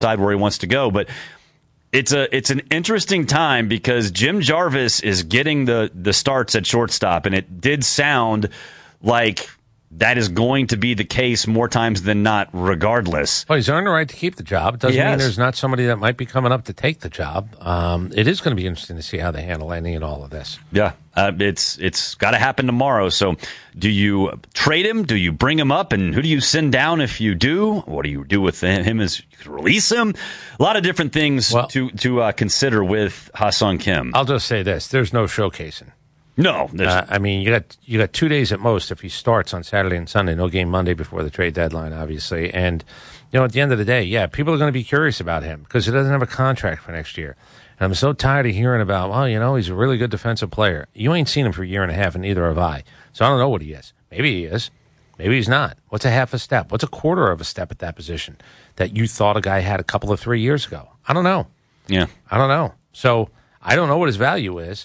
decide where he wants to go. But it's an interesting time because Jim Jarvis is getting the starts at shortstop, and it did sound like that is going to be the case more times than not, regardless. Well, he's earned the right to keep the job. It doesn't mean there's not somebody that might be coming up to take the job. It is going to be interesting to see how they handle any and all of this. Yeah, it's got to happen tomorrow. So do you trade him? Do you bring him up? And who do you send down if you do? What do you do with him? As you could release him? A lot of different things to consider with Ha-Seong Kim. I'll just say this. There's no showcasing. No. I mean, you got 2 days at most if he starts on Saturday and Sunday. No game Monday before the trade deadline, obviously. And, at the end of the day, people are going to be curious about him because he doesn't have a contract for next year. And I'm so tired of hearing about, he's a really good defensive player. You ain't seen him for a year and a half, and neither have I. So I don't know what he is. Maybe he is. Maybe he's not. What's a half a step? What's a quarter of a step at that position that you thought a guy had a couple of 3 years ago? I don't know. Yeah. I don't know. So I don't know what his value is.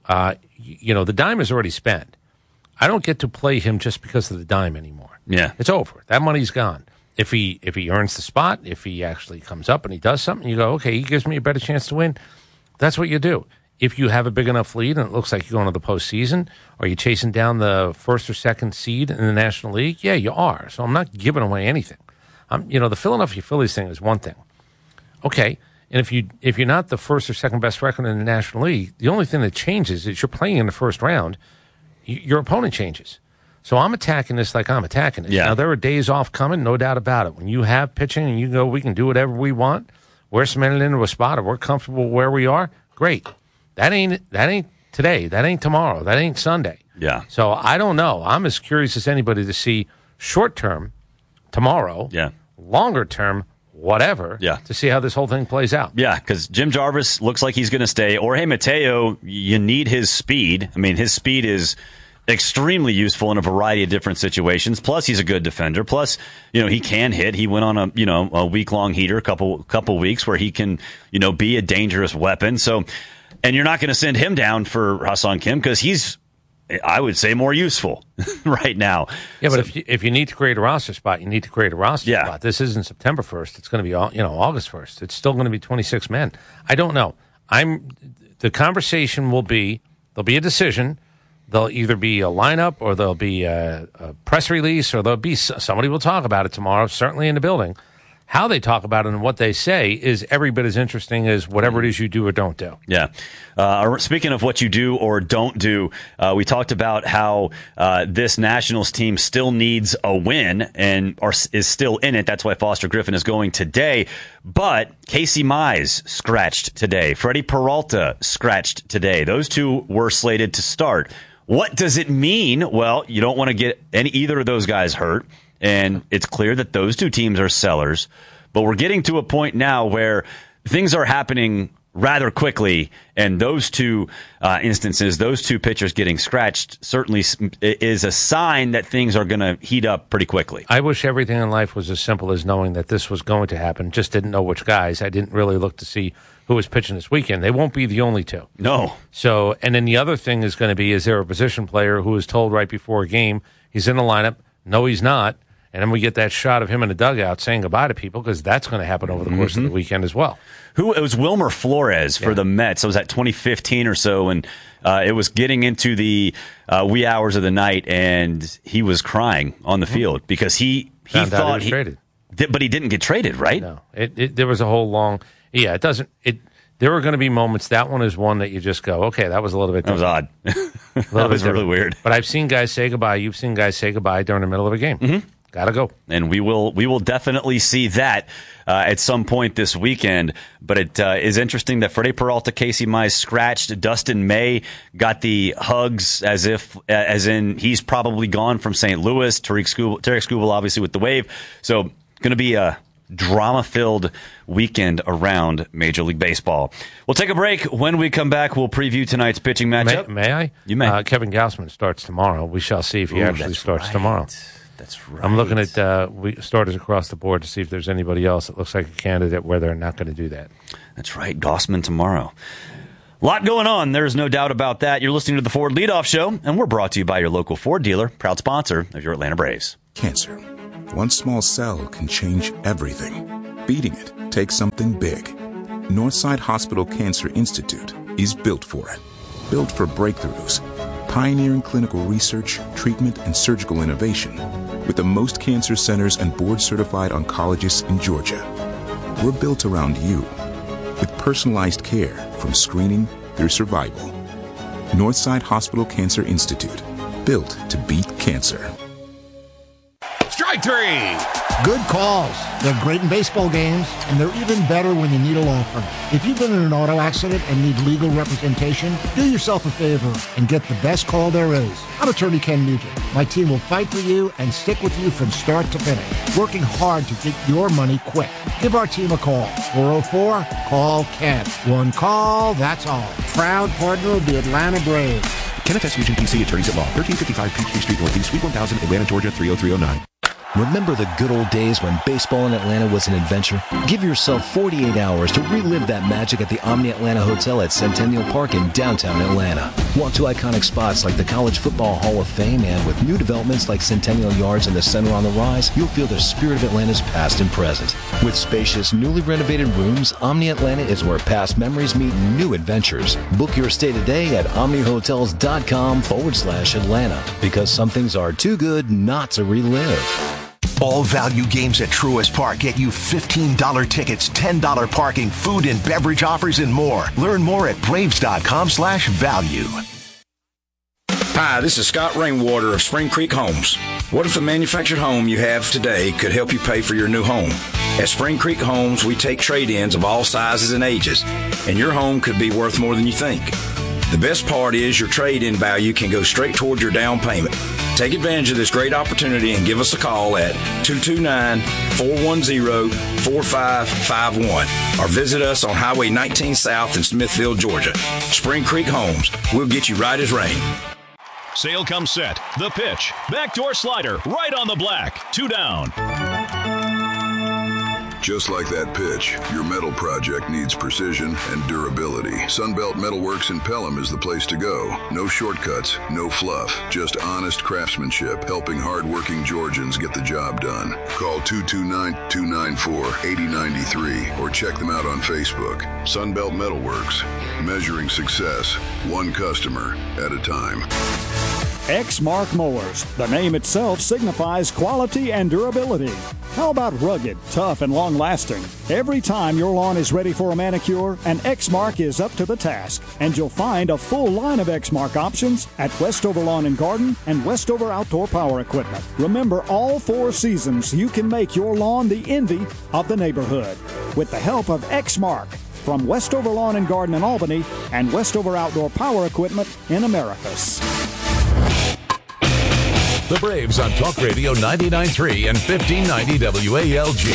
The dime is already spent. I don't get to play him just because of the dime anymore. Yeah. It's over. That money's gone. If he earns the spot, if he actually comes up and he does something, you go, okay, he gives me a better chance to win. That's what you do. If you have a big enough lead and it looks like you're going to the postseason, are you chasing down the first or second seed in the National League? Yeah, you are. So I'm not giving away anything. The Philadelphia Phillies thing is one thing. Okay. And if you're not the first or second best record in the National League, the only thing that changes is you're playing in the first round. Your opponent changes. So I'm attacking this like I'm attacking it. Yeah. Now, there are days off coming, no doubt about it. When you have pitching and you go, we can do whatever we want, we're cemented into a spot, or we're comfortable where we are, great. That ain't today. That ain't tomorrow. That ain't Sunday. Yeah. So I don't know. I'm as curious as anybody to see short term, tomorrow, longer term, whatever, to see how this whole thing plays out. Yeah, because Jim Jarvis looks like he's going to stay. Jorge Mateo, you need his speed. I mean, his speed is extremely useful in a variety of different situations. Plus, he's a good defender. Plus, he can hit. He went on a week-long heater, couple weeks where he can, be a dangerous weapon. So, and you're not going to send him down for Ha-Seong Kim because he's, I would say, more useful right now. Yeah, but if you need to create a roster spot, you need to create a roster spot. This isn't September 1st. It's going to be August 1st. It's still going to be 26 men. I don't know. The conversation will be, there'll be a decision. There'll either be a lineup or there'll be a press release or there'll be somebody will talk about it tomorrow, certainly in the building. How they talk about it and what they say is every bit as interesting as whatever it is you do or don't do. Yeah. Speaking of what you do or don't do, we talked about how this Nationals team still needs a win and is still in it. That's why Foster Griffin is going today. But Casey Mize scratched today. Freddie Peralta scratched today. Those two were slated to start. What does it mean? Well, you don't want to get either of those guys hurt. And it's clear that those two teams are sellers. But we're getting to a point now where things are happening rather quickly. And those two instances, those two pitchers getting scratched certainly is a sign that things are going to heat up pretty quickly. I wish everything in life was as simple as knowing that this was going to happen. Just didn't know which guys. I didn't really look to see who was pitching this weekend. They won't be the only two. No. So, and then the other thing is going to be, is there a position player who is told right before a game he's in the lineup? No, he's not. And then we get that shot of him in the dugout saying goodbye to people because that's going to happen over the course of the weekend as well. It was Wilmer Flores for the Mets. It was at 2015 or so, and it was getting into the wee hours of the night, and he was crying on the field because he thought he was traded. But he didn't get traded, right? No. There was a whole long... Yeah, there were going to be moments. That one is one that you just go, okay, that was a little bit different. That was odd. That was really weird. But I've seen guys say goodbye. You've seen guys say goodbye during the middle of a game. Mm-hmm. Gotta go. And we will definitely see that at some point this weekend. But it is interesting that Freddie Peralta, Casey Mize scratched. Dustin May got the hugs as in he's probably gone from St. Louis. Tarek Skubal obviously with the wave. So going to be a drama-filled weekend around Major League Baseball. We'll take a break. When we come back, we'll preview tonight's pitching matchup. May I? You may. Kevin Gausman starts tomorrow. We shall see if he actually starts tomorrow. That's right. I'm looking at starters across the board to see if there's anybody else that looks like a candidate where they're not going to do that. That's right. Gausman tomorrow. A lot going on. There's no doubt about that. You're listening to the Ford Leadoff Show, and we're brought to you by your local Ford dealer, proud sponsor of your Atlanta Braves. Cancer. One small cell can change everything. Beating it takes something big. Northside Hospital Cancer Institute is built for it. Built for breakthroughs, pioneering clinical research, treatment, and surgical innovation with the most cancer centers and board-certified oncologists in Georgia. We're built around you with personalized care from screening through survival. Northside Hospital Cancer Institute, built to beat cancer. Strike three! Good calls. They're great in baseball games, and they're even better when you need a law firm. If you've been in an auto accident and need legal representation, do yourself a favor and get the best call there is. I'm attorney Ken Nugent. My team will fight for you and stick with you from start to finish, working hard to get your money quick. Give our team a call. 404-CALL-KEN. One call, that's all. Proud partner of the Atlanta Braves. Kenneth S. Nugent, PC, Attorneys at Law, 1355 Peachtree Street Northeast, Suite 1000, Atlanta, Georgia, 30309. Remember the good old days when baseball in Atlanta was an adventure? Give yourself 48 hours to relive that magic at the Omni Atlanta Hotel at Centennial Park in downtown Atlanta. Walk to iconic spots like the College Football Hall of Fame, and with new developments like Centennial Yards and the Center on the Rise, you'll feel the spirit of Atlanta's past and present. With spacious, newly renovated rooms, Omni Atlanta is where past memories meet new adventures. Book your stay today at omnihotels.com/Atlanta, because some things are too good not to relive. All value games at Truist Park get you $15 tickets, $10 parking, food and beverage offers, and more. Learn more at braves.com/value. Hi, this is Scott Rainwater of Spring Creek Homes. What if the manufactured home you have today could help you pay for your new home? At Spring Creek Homes, we take trade-ins of all sizes and ages, and your home could be worth more than you think. The best part is your trade-in value can go straight toward your down payment. Take advantage of this great opportunity and give us a call at 229-410-4551 or visit us on Highway 19 South in Smithville, Georgia. Spring Creek Homes. We'll get you right as rain. Sale comes set. The pitch. Backdoor slider. Right on the black. 2 down. Just like that pitch, your metal project needs precision and durability. Sunbelt Metalworks in Pelham is the place to go. No shortcuts, no fluff, just honest craftsmanship, helping hardworking Georgians get the job done. Call 229-294-8093 or check them out on Facebook. Sunbelt Metalworks, measuring success, one customer at a time. Exmark Mowers. The name itself signifies quality and durability. How about rugged, tough, and long-lasting? Every time your lawn is ready for a manicure, an Exmark is up to the task. And you'll find a full line of Exmark options at Westover Lawn and Garden and Westover Outdoor Power Equipment. Remember, all 4 seasons, you can make your lawn the envy of the neighborhood with the help of Exmark from Westover Lawn and Garden in Albany and Westover Outdoor Power Equipment in Americus. The Braves on Talk Radio 99.3 and 1590 WALG.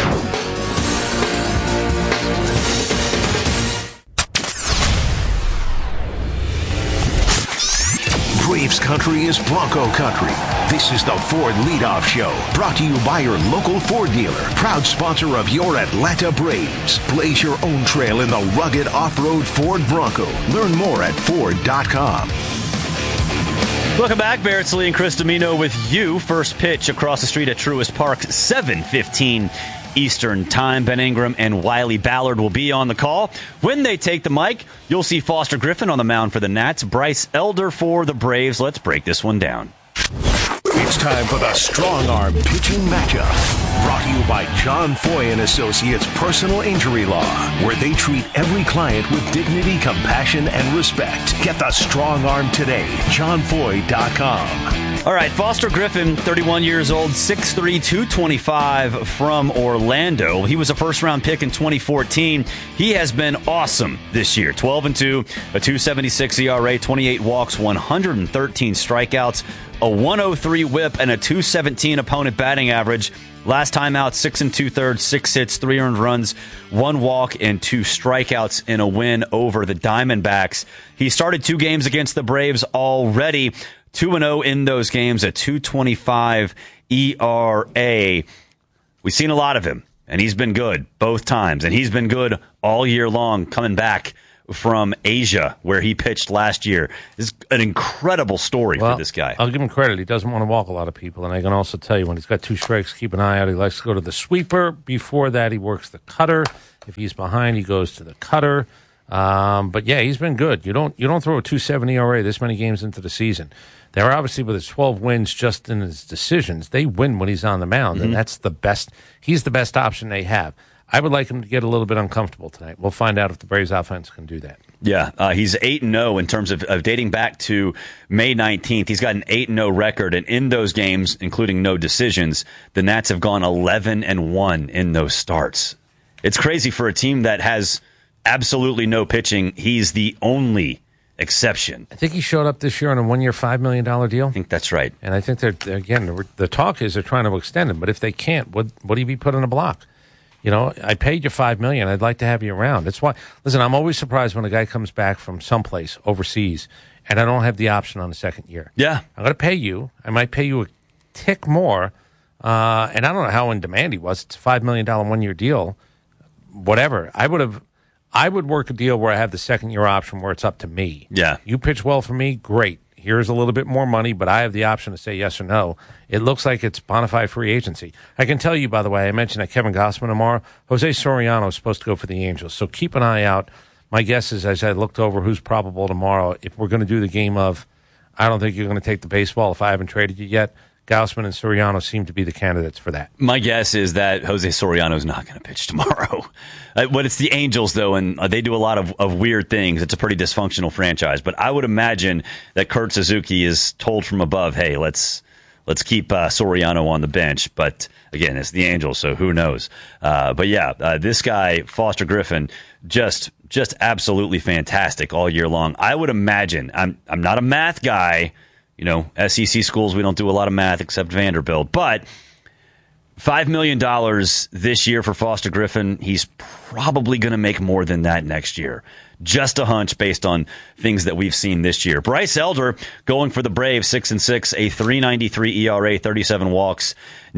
Braves country is Bronco country. This is the Ford Leadoff Show, brought to you by your local Ford dealer, proud sponsor of your Atlanta Braves. Blaze your own trail in the rugged off-road Ford Bronco. Learn more at Ford.com. Welcome back. Barrett Lee and Chris Domino with you. First pitch across the street at Truist Park, 7:15 Eastern Time. Ben Ingram and Wiley Ballard will be on the call. When they take the mic, you'll see Foster Griffin on the mound for the Nats, Bryce Elder for the Braves. Let's break this one down. It's time for the Strong Arm Pitching Matchup. Brought to you by John Foy & Associates Personal Injury Law, where they treat every client with dignity, compassion, and respect. Get the Strong Arm today. JohnFoy.com. All right, Foster Griffin, 31 years old, 6'3", 225 from Orlando. He was a first-round pick in 2014. He has been awesome this year. 12-2, a 2.76 ERA, 28 walks, 113 strikeouts, a 103 whip, and a 217 opponent batting average. Last time out, 6 2/3, 6 hits, 3 earned runs, 1 walk, and 2 strikeouts in a win over the Diamondbacks. He started 2 games against the Braves already. 2-0 in those games, a 2.25 ERA. We've seen a lot of him, and he's been good both times, and he's been good all year long, coming back from Asia, where he pitched last year. This is an incredible story for this guy. I'll give him credit. He doesn't want to walk a lot of people, and I can also tell you when he's got 2 strikes, keep an eye out. He likes to go to the sweeper. Before that, he works the cutter. If he's behind, he goes to the cutter. But yeah, he's been good. You don't throw a 2.7 ERA this many games into the season. They're obviously with his 12 wins just in his decisions. They win when he's on the mound, and that's the best. He's the best option they have. I would like him to get a little bit uncomfortable tonight. We'll find out if the Braves offense can do that. Yeah, he's 8-0 in terms of dating back to May 19th. He's got an 8-0 record, and in those games, including no decisions, the Nats have gone 11-1 in those starts. It's crazy for a team that has absolutely no pitching. He's the only exception. I think he showed up this year on a 1-year, $5 million deal. I think that's right. And I think the talk is they're trying to extend him, but if they can't, would he be put on a block? You know, I paid you $5 million. I'd like to have you around. That's why. Listen, I'm always surprised when a guy comes back from someplace overseas and I don't have the option on the second year. Yeah, I'm going to pay you. I might pay you a tick more, and I don't know how in demand he was. It's a $5 million 1-year deal. Whatever. I would work a deal where I have the second year option where it's up to me. Yeah, you pitch well for me, great. Here's a little bit more money, but I have the option to say yes or no. It looks like it's bona fide free agency. I can tell you, by the way, I mentioned that Kevin Gausman tomorrow. Jose Soriano is supposed to go for the Angels, so keep an eye out. My guess is, as I looked over who's probable tomorrow, if we're going to do the game of, I don't think you're going to take the baseball if I haven't traded you yet, Gausman and Soriano seem to be the candidates for that. My guess is that Jose Soriano is not going to pitch tomorrow. But it's the Angels, though, and they do a lot of weird things. It's a pretty dysfunctional franchise. But I would imagine that Kurt Suzuki is told from above, hey, let's keep Soriano on the bench. But, again, it's the Angels, so who knows. But, yeah, this guy, Foster Griffin, just absolutely fantastic all year long. I would imagine, I'm not a math guy. You know, SEC schools, we don't do a lot of math except Vanderbilt. But $5 million this year for Foster Griffin, he's probably going to make more than that next year. Just a hunch based on things that we've seen this year. Bryce Elder going for the Braves, 6-6, a 3.93 ERA, 37 walks,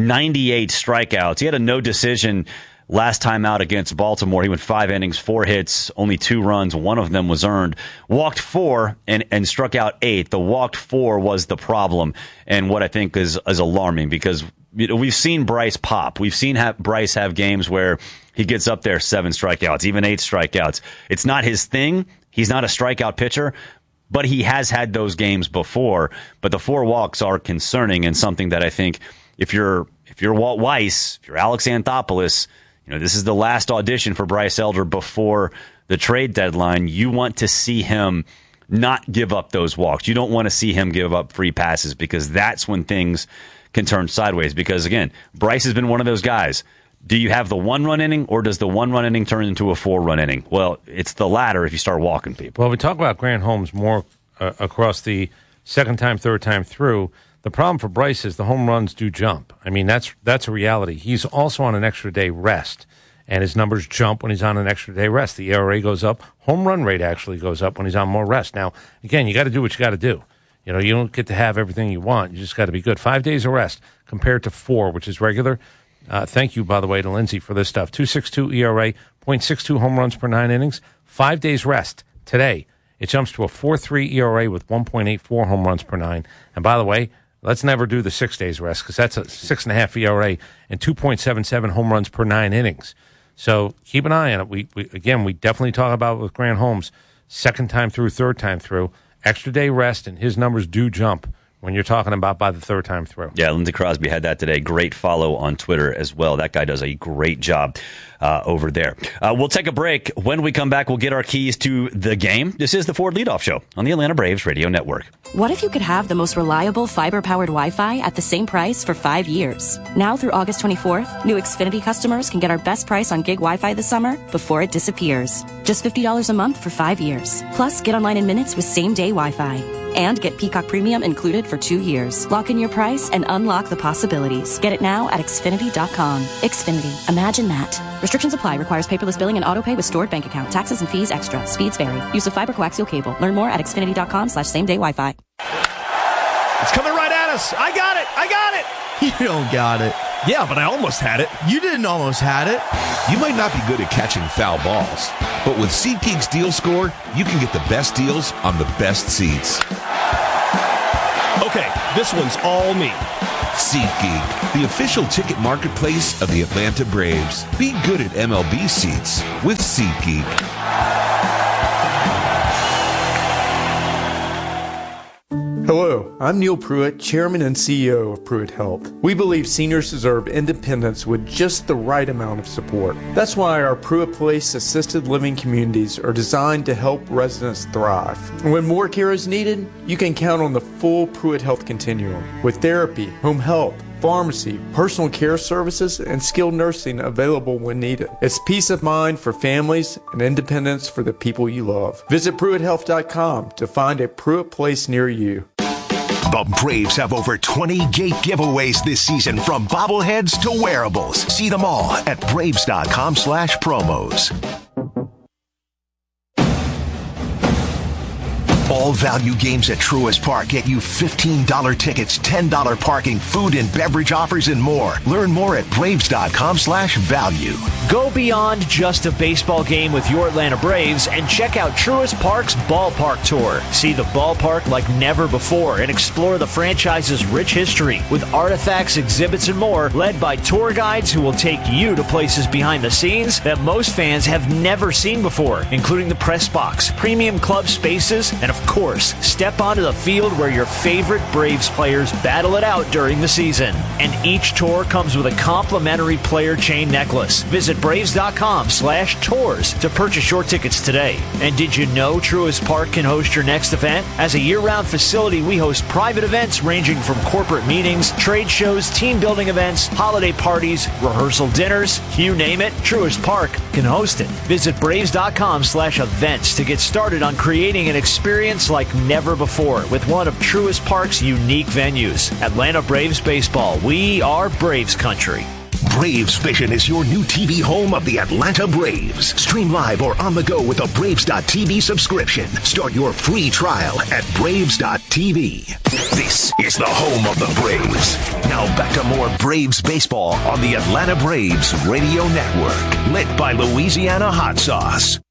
98 strikeouts. He had a no decision last time out against Baltimore. He went 5 innings, 4 hits, only 2 runs. One of them was earned. Walked 4 and struck out 8. The walked 4 was the problem, and what I think is alarming because we've seen Bryce pop. We've seen Bryce have games where he gets up there 7 strikeouts, even 8 strikeouts. It's not his thing. He's not a strikeout pitcher, but he has had those games before. But the 4 walks are concerning and something that I think if you're Walt Weiss, if you're Alex Anthopoulos, you know, this is the last audition for Bryce Elder before the trade deadline. You want to see him not give up those walks. You don't want to see him give up free passes because that's when things can turn sideways. Because, again, Bryce has been one of those guys. Do you have the 1-run inning or does the 1-run inning turn into a 4-run inning? Well, it's the latter if you start walking people. Well, we talk about Grant Holmes more across the second time, third time through. The problem for Bryce is the home runs do jump. I mean, that's a reality. He's also on an extra day rest, and his numbers jump when he's on an extra day rest. The ERA goes up. Home run rate actually goes up when he's on more rest. Now, again, you got to do what you got to do. You know, you don't get to have everything you want. You just got to be good. 5 days of rest compared to 4, which is regular. Thank you, by the way, to Lindsay for this stuff. 2.62 ERA, 0.62 home runs per 9 innings. 5 days rest today. It jumps to a 4.3 ERA with 1.84 home runs per 9. And by the way, let's never do the 6 days rest because that's a 6.5 ERA and 2.77 home runs per 9 innings. So keep an eye on it. We definitely talk about it with Grant Holmes, second time through, third time through, extra day rest, and his numbers do jump when you're talking about by the third time through. Yeah, Lindsey Crosby had that today. Great follow on Twitter as well. That guy does a great job over there. We'll take a break. When we come back, we'll get our keys to the game. This is the Ford Leadoff Show on the Atlanta Braves Radio Network. What if you could have the most reliable fiber-powered Wi-Fi at the same price for 5 years? Now through August 24th, new Xfinity customers can get our best price on gig Wi-Fi this summer before it disappears. Just $50 a month for 5 years. Plus, get online in minutes with same-day Wi-Fi. And get Peacock Premium included for 2 years. Lock in your price and unlock the possibilities. Get it now at Xfinity.com. Xfinity. Imagine that. Restrictions apply. Requires paperless billing and autopay with stored bank account. Taxes and fees extra. Speeds vary. Use of fiber coaxial cable. Learn more at Xfinity.com/same-day Wi-Fi. It's coming right at us. I got it. You don't got it. Yeah, but I almost had it. You didn't almost had it. You might not be good at catching foul balls, but with SeatGeek's Deal Score, you can get the best deals on the best seats. Okay, this one's all me. SeatGeek, the official ticket marketplace of the Atlanta Braves. Be good at MLB seats with SeatGeek. Hello, I'm Neil Pruitt, Chairman and CEO of Pruitt Health. We believe seniors deserve independence with just the right amount of support. That's why our Pruitt Place assisted living communities are designed to help residents thrive. When more care is needed, you can count on the full Pruitt Health continuum with therapy, home health, pharmacy, personal care services, and skilled nursing available when needed. It's peace of mind for families and independence for the people you love. Visit PruittHealth.com to find a Pruitt Place near you. The Braves have over 20 gate giveaways this season, from bobbleheads to wearables. See them all at Braves.com/promos. All value games at Truist Park get you $15 tickets, $10 parking, food and beverage offers, and more. Learn more at Braves.com/value. Go beyond just a baseball game with your Atlanta Braves and check out Truist Park's Ballpark Tour. See the ballpark like never before and explore the franchise's rich history with artifacts, exhibits, and more, led by tour guides who will take you to places behind the scenes that most fans have never seen before, including the press box, premium club spaces, and of course, step onto the field where your favorite Braves players battle it out during the season. And each tour comes with a complimentary player chain necklace. Visit Braves.com/tours to purchase your tickets today. And did you know Truist Park can host your next event? As a year-round facility, we host private events ranging from corporate meetings, trade shows, team building events, holiday parties, rehearsal dinners, you name it, Truist Park can host it. Visit Braves.com/events to get started on creating an experience like never before with one of Truist Park's unique venues. Atlanta Braves Baseball. We are Braves country. Braves Vision is your new TV home of the Atlanta Braves. Stream live or on the go with a Braves.TV subscription. Start your free trial at Braves.TV. This is the home of the Braves. Now back to more Braves baseball on the Atlanta Braves Radio Network. Lit by Louisiana Hot Sauce.